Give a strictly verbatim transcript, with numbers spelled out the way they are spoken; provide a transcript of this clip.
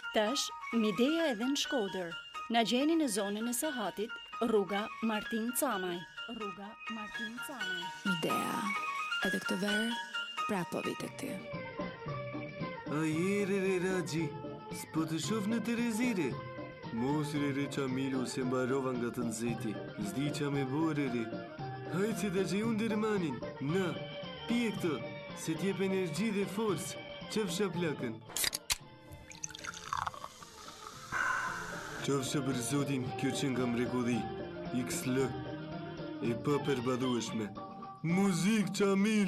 Tash, Mideja edhe në Shkodër. Na gjeni në zonën e Sahatit, rruga Martin Camaj. Rruga Martin Camaj. Midea, edhe këtë verë, pra po vite këty. A jere re Raji, s'po të shof në Terezire. Mos re re Qamilu se mbarova nga të nëzeti, zdi qa me bore re. Hajtë se da që unë dërmanin, na, pije këto, se t'jep energji dhe forës, qëfësha plakën. Qëfësha për zotin, kjo që nga mrekulli, X L, e pa përbadhueshme. Muzik Qamil!